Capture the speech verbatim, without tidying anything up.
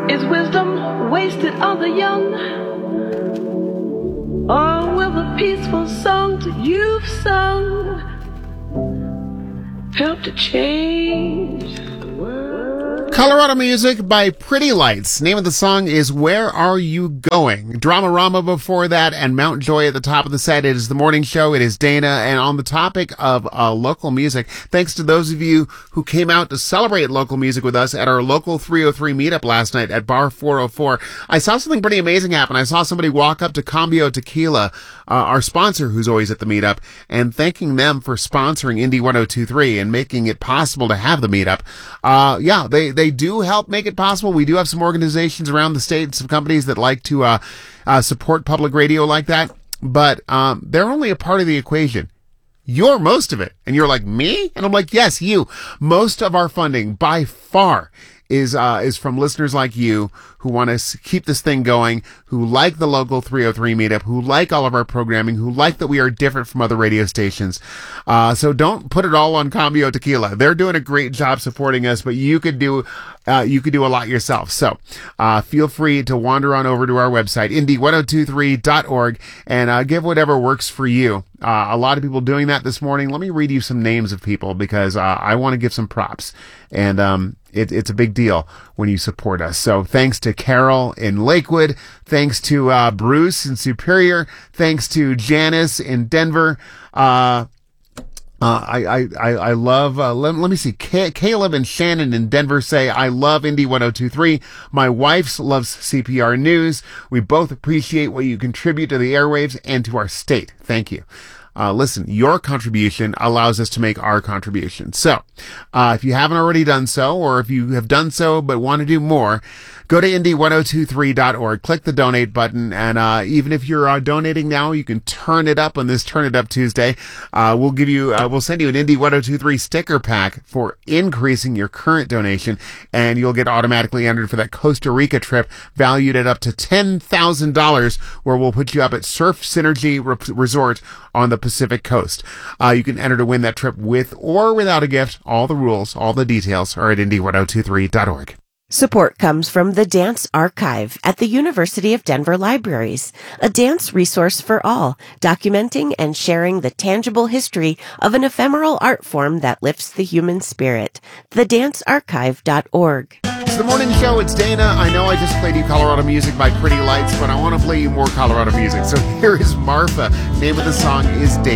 Is wisdom wasted on the young? Or will the peaceful songs you've sung help to change the world? Colorado Music by Pretty Lights. Name of the song is Where Are You Going? Dramarama before that, and Mount Joy at the top of the set. It is the morning show. It is Dana. And on the topic of uh, local music, thanks to those of you who came out to celebrate local music with us at our local three oh three meetup last night at Bar four oh four, I saw something pretty amazing happen. I saw somebody walk up to Cambio Tequila, uh, our sponsor who's always at the meetup, and thanking them for sponsoring Indie one oh two three and making it possible to have the meetup. Uh, yeah, they, they do help make it possible. We do have some organizations around the state and some companies that like to uh, uh, support public radio like that, but um, they're only a part of the equation. You're most of it. And you're like, me? And I'm like, yes, you. Most of our funding, by far, is uh, is from listeners like you who want to keep this thing going, who like the local three oh three meetup, who like all of our programming, who like that we are different from other radio stations. Uh, so don't put it all on Cambio Tequila. They're doing a great job supporting us, but you could do uh, you could do a lot yourself. So uh, feel free to wander on over to our website, indie ten twenty-three dot org, and uh, give whatever works for you. Uh, a lot of people doing that this morning. Let me read you some names of people because uh, I want to give some props. And um, it, it's a big deal when you support us. So thanks to Carol in Lakewood. Thanks to uh, Bruce in Superior. Thanks to Janice in Denver. Uh, uh, I, I, I, I love, uh, let, let me see, Ca- Caleb and Shannon in Denver say, I love Indie ten twenty-three. My wife loves C P R News. We both appreciate what you contribute to the airwaves and to our state. Thank you. Uh, listen, your contribution allows us to make our contribution. So, uh, if you haven't already done so, or if you have done so but want to do more, go to indie ten twenty-three dot org, click the donate button, and uh, even if you're uh, donating now, you can turn it up on this Turn It Up Tuesday. Uh, we'll give you, uh, we'll send you an Indie ten twenty-three sticker pack for increasing your current donation, and you'll get automatically entered for that Costa Rica trip valued at up to ten thousand dollars, where we'll put you up at Surf Synergy Re- Resort on the Pacific Coast. Uh, you can enter to win that trip with or without a gift. All the rules, all the details are at indie ten twenty-three dot org. Support comes from the Dance Archive at the University of Denver Libraries, a dance resource for all, documenting and sharing the tangible history of an ephemeral art form that lifts the human spirit. the dance archive dot org. It's the morning show. It's Dana. I know I just played you Colorado Music by Pretty Lights, but I want to play you more Colorado music. So here is Martha. Name of the song is Dana.